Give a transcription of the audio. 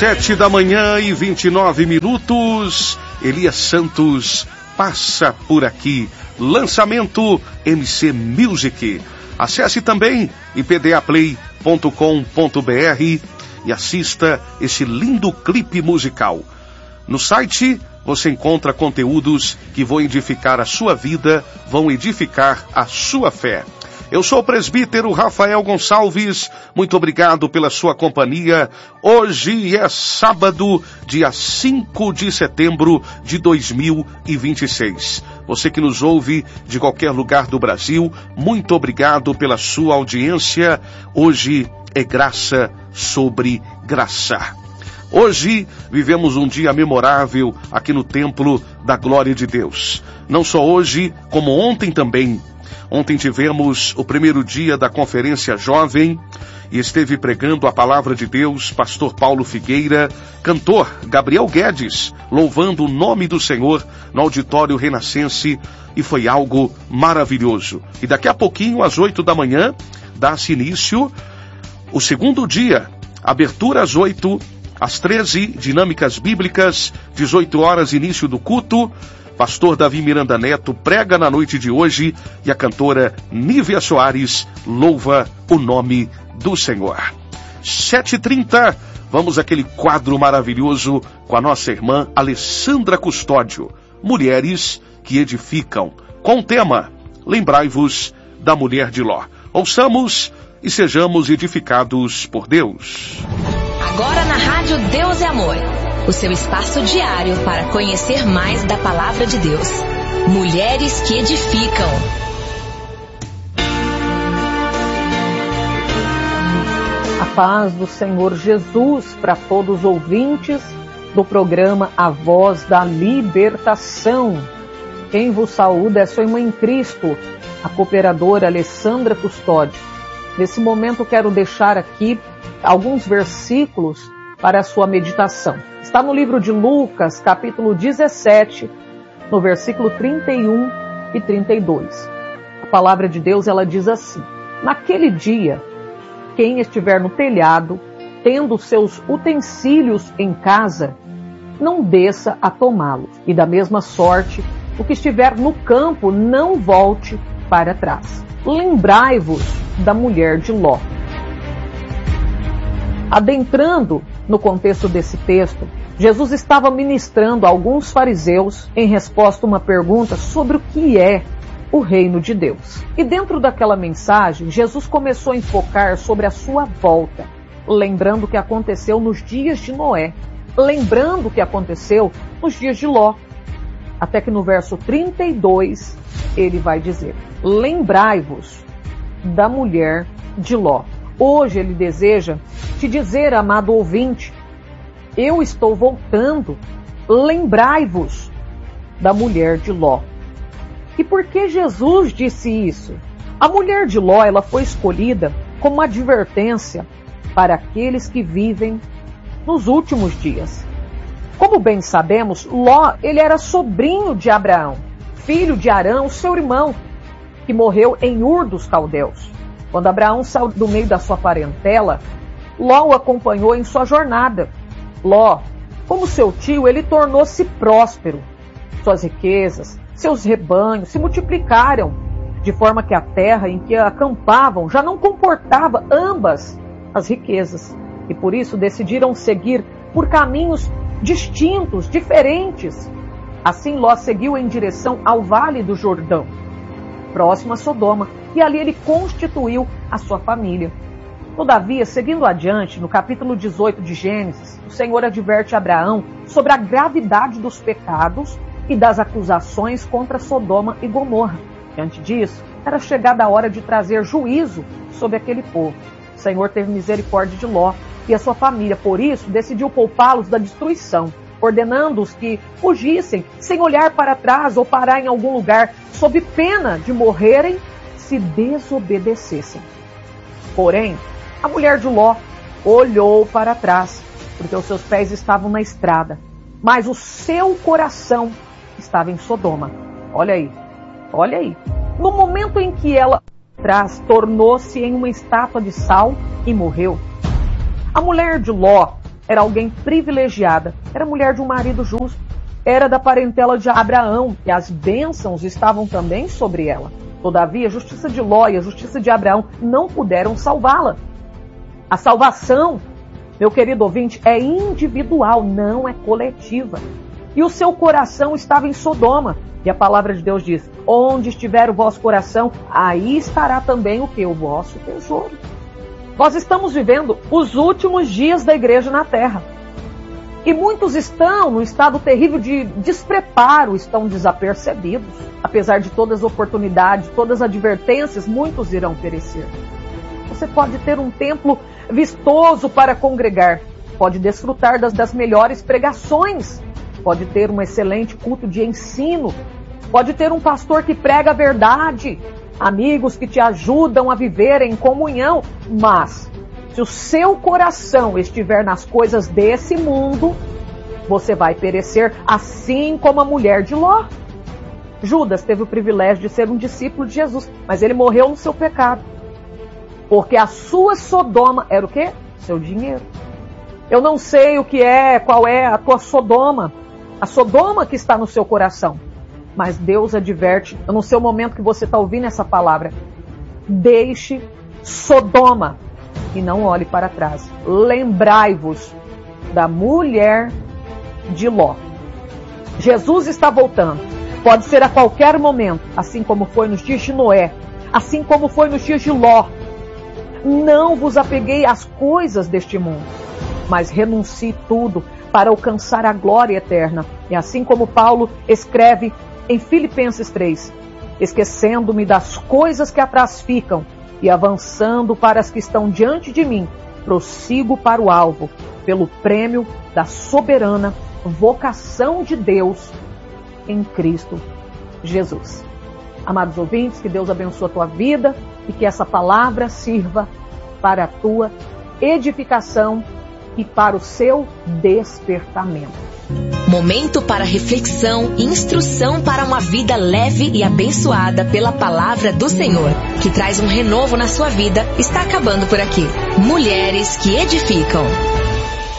7h29. Elias Santos passa por aqui. Lançamento MC Music. Acesse também ipdaplay.com.br e assista esse lindo clipe musical. No site você encontra conteúdos que vão edificar a sua vida, vão edificar a sua fé. Eu sou o presbítero Rafael Gonçalves, muito obrigado pela sua companhia. Hoje é sábado, dia 5 de setembro de 2026. Você que nos ouve de qualquer lugar do Brasil, muito obrigado pela sua audiência. Hoje é graça sobre graça. Hoje vivemos um dia memorável aqui no Templo da Glória de Deus. Não só hoje, como ontem também. Ontem tivemos o primeiro dia da Conferência Jovem e esteve pregando a palavra de Deus, pastor Paulo Figueira, cantor Gabriel Guedes, louvando o nome do Senhor no auditório renascense, e foi algo maravilhoso. E daqui a pouquinho, às 8 da manhã, dá-se início o segundo dia, abertura às 8, às 13, dinâmicas bíblicas, 18 horas, início do culto. Pastor Davi Miranda Neto prega na noite de hoje e a cantora Nívia Soares louva o nome do Senhor. 7h30, vamos àquele quadro maravilhoso com a nossa irmã Alessandra Custódio. Mulheres que edificam, com o tema Lembrai-vos da mulher de Ló. Ouçamos e sejamos edificados por Deus. Agora na Rádio Deus é Amor, o seu espaço diário para conhecer mais da Palavra de Deus. Mulheres que edificam. A paz do Senhor Jesus para todos os ouvintes do programa A Voz da Libertação. Quem vos saúda é sua irmã em Cristo, a cooperadora Alessandra Custódio. Nesse momento quero deixar aqui alguns versículos para a sua meditação. Está no livro de Lucas, capítulo 17, no versículo 31 e 32. A palavra de Deus, ela diz assim: naquele dia, quem estiver no telhado, tendo seus utensílios em casa, não desça a tomá-los. E da mesma sorte, o que estiver no campo, não volte para trás. Lembrai-vos da mulher de Ló. Adentrando no contexto desse texto, Jesus estava ministrando a alguns fariseus em resposta a uma pergunta sobre o que é o reino de Deus. E dentro daquela mensagem, Jesus começou a enfocar sobre a sua volta, lembrando o que aconteceu nos dias de Noé, lembrando o que aconteceu nos dias de Ló. Até que no verso 32, ele vai dizer: lembrai-vos da mulher de Ló. Hoje ele deseja te dizer, amado ouvinte, eu estou voltando, lembrai-vos da mulher de Ló. E por que Jesus disse isso? A mulher de Ló, ela foi escolhida como uma advertência para aqueles que vivem nos últimos dias. Como bem sabemos, Ló, ele era sobrinho de Abraão, filho de Arão, seu irmão, que morreu em Ur dos Caldeus. Quando Abraão saiu do meio da sua parentela, Ló o acompanhou em sua jornada. Ló, como seu tio, ele tornou-se próspero. Suas riquezas, seus rebanhos se multiplicaram, de forma que a terra em que acampavam já não comportava ambas as riquezas. E por isso decidiram seguir por caminhos distintos, diferentes. Assim Ló seguiu em direção ao Vale do Jordão, próximo a Sodoma, e ali ele constituiu a sua família. Todavia, seguindo adiante, no capítulo 18 de Gênesis, o Senhor adverte Abraão sobre a gravidade dos pecados e das acusações contra Sodoma e Gomorra. Diante disso, era chegada a hora de trazer juízo sobre aquele povo. O Senhor teve misericórdia de Ló e a sua família, por isso, decidiu poupá-los da destruição, ordenando-os que fugissem sem olhar para trás ou parar em algum lugar, sob pena de morrerem se desobedecessem. Porém, a mulher de Ló olhou para trás, porque os seus pés estavam na estrada, mas o seu coração estava em Sodoma. Olha aí, olha aí. No momento em que ela atrás tornou-se em uma estátua de sal e morreu. A mulher de Ló, era alguém privilegiada, era mulher de um marido justo, era da parentela de Abraão, e as bênçãos estavam também sobre ela. Todavia, a justiça de Ló e a justiça de Abraão não puderam salvá-la. A salvação, meu querido ouvinte, é individual, não é coletiva. E o seu coração estava em Sodoma. E a palavra de Deus diz, onde estiver o vosso coração, aí estará também o que? O vosso tesouro. Nós estamos vivendo os últimos dias da igreja na terra. E muitos estão num estado terrível de despreparo, estão desapercebidos. Apesar de todas as oportunidades, todas as advertências, muitos irão perecer. Você pode ter um templo vistoso para congregar, pode desfrutar das melhores pregações, pode ter um excelente culto de ensino, pode ter um pastor que prega a verdade, amigos que te ajudam a viver em comunhão, mas se o seu coração estiver nas coisas desse mundo, você vai perecer assim como a mulher de Ló. Judas teve o privilégio de ser um discípulo de Jesus, mas ele morreu no seu pecado. Porque a sua Sodoma era o quê? Seu dinheiro. Eu não sei qual é a tua Sodoma. A Sodoma que está no seu coração. Mas Deus adverte, no seu momento que você está ouvindo essa palavra, deixe Sodoma e não olhe para trás. Lembrai-vos da mulher de Ló. Jesus está voltando. Pode ser a qualquer momento, assim como foi nos dias de Noé, assim como foi nos dias de Ló. Não vos apeguei às coisas deste mundo, mas renuncie tudo para alcançar a glória eterna. E assim como Paulo escreve em Filipenses 3, esquecendo-me das coisas que atrás ficam e avançando para as que estão diante de mim, prossigo para o alvo, pelo prêmio da soberana vocação de Deus em Cristo Jesus. Amados ouvintes, que Deus abençoe a tua vida e que essa palavra sirva para a tua edificação e para o seu despertamento. Momento para reflexão e instrução para uma vida leve e abençoada pela palavra do Senhor, que traz um renovo na sua vida, está acabando por aqui. Mulheres que edificam.